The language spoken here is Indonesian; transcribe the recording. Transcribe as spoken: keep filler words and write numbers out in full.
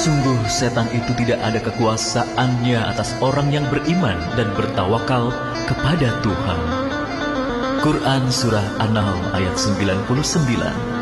Sungguh setan itu tidak ada kekuasaannya atas orang yang beriman dan bertawakal kepada Tuhan. Quran Surah An-Nahl ayat sembilan puluh sembilan.